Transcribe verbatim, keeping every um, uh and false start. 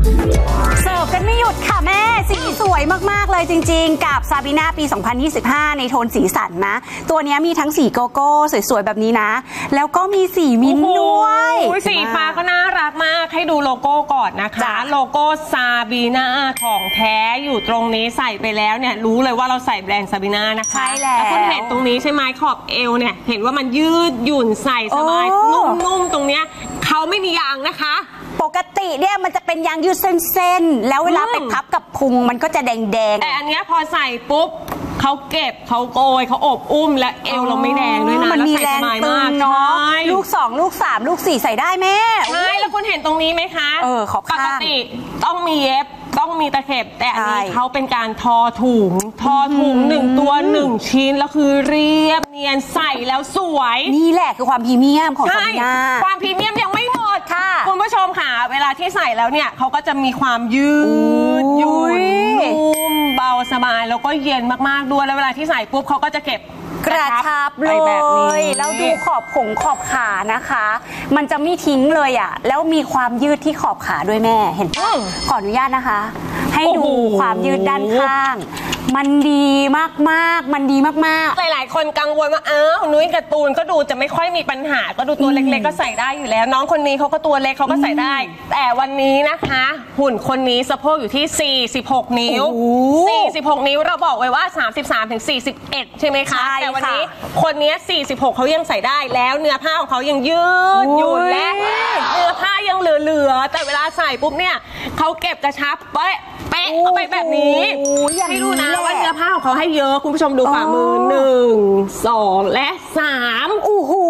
เสิร์ฟกันไม่หยุดค่ะแม่สีสวยมากๆเลยจริงๆกับซาบีน่าปีสองพันยี่สิบห้าในโทนสีสันนะตัวนี้มีทั้งสีโกโก้สวยๆแบบนี้นะแล้วก็มีสีมิ้นท์ด้วยสีฟ้าก็น่ารักมากให้ดูโลโก้ก่อนนะคะโลโก้ซาบีน่าของแท้อยู่ตรงนี้ใส่ไปแล้วเนี่ยรู้เลยว่าเราใส่แบรนด์ซาบีน่านะคะใช่แล้วคุณเห็นตรงนี้ใช่ไหมขอบเอวเนี่ยเห็นว่ามันยืดหยุ่นใส่สบายนุ่มๆตรงเนี้ยเขาไม่มียางนะคะปกติเนี่ยมันจะเป็นยางยืดเส้นๆแล้วเวลาไปพับกับพุงมันก็จะแดงๆแต่อันนี้พอใส่ปุ๊บเขาเก็บเขาโกยเขาอบอุ้มและเอวเราไม่แดงด้วยนะมันมีแรงตึงเนาะลูกสองลูกสามลูกสี่ใส่ได้แม่ใช่แล้วคุณเห็นตรงนี้ไหมคะเออขอบข้างปกติต้องมีเย็บต้องมีตะเข็บแต่อันนี้เขาเป็นการทอถุงทอถุงหนึ่งตัวหนึ่งชิ้นแล้วคือเรียบเนียนใส่แล้วสวยนี่แหละคือความพรีเมียมของซาบีน่าความพรีเมียมยังไม่หมดค่ะคุณผู้ชมค่ะเวลาที่ใส่แล้วเนี่ยเขาก็จะมีความยืดหยุ่นนุ่มเบาสบายแล้วก็เย็นมากๆด้วยแล้วเวลาที่ใส่ปุ๊บเขาก็จะเก็บกระชับเลยแล้วดูขอบขงขอบขานะคะมันจะไม่ทิ้งเลยอ่ะแล้วมีความยืดที่ขอบขาด้วยแม่เห็นปะขออนุญาตนะคะให้ดูความยืดด้านข้างมันดีมากๆมันดีมากๆหลายๆคนกังวลว่าอ้าวนุ้ยการ์ตูนก็ดูจะไม่ค่อยมีปัญหาก็ดูตัวเล็กๆก็ใส่ได้อยู่แล้วน้องคนนี้เขาก็ตัวเล็กเขาก็ใส่ได้แต่วันนี้นะคะหุ่นคนนี้สะโพกอยู่ที่สี่สิบหกนิ้วสี่สิบหกนิ้วเราบอกไว้ว่า สามสิบสามถึงสี่สิบเอ็ด ใช่ไหมคะแต่วันนี้คนนี้สี่สิบหกเขายังใส่ได้แล้วเนื้อผ้าของเขายังยืดหยุ่นและเนื้อผ้ายังเหลือๆแต่เวลาใส่ปุ๊บเนี่ยเขาเก็บกระชับเป๊ะเป๊ะเอาไปแบบนี้ให้ดูนะว่าเนื้อผ้าของเขาให้เยอะคุณผู้ชมดูฝ่ามือหนึ่งสองและสามโอ้โห